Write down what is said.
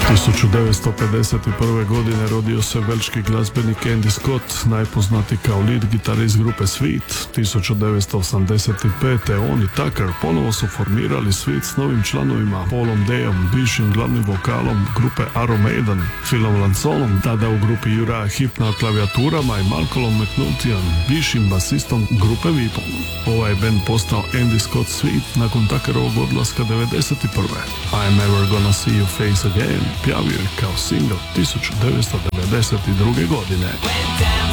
1951. godine rodio se velški glazbenik Andy Scott, najpoznati kao lead gitarist grupe Sweet. 1985. on i Tucker ponovo su formirali Sweet s novim članovima Paulom Dayom, bivšim glavnim vokalom grupe Iron Maiden, Philom Lansonom, tada u grupi Uriah Heep na klavijaturama i Malcolmom McNultyjem, bivšim basistom grupe Weepon. Ovaj band postao Andy Scott Sweet nakon Tuckerovog odlaska 1991. I'm Never Gonna See You Face Again pjavio je kao single 1992. godine.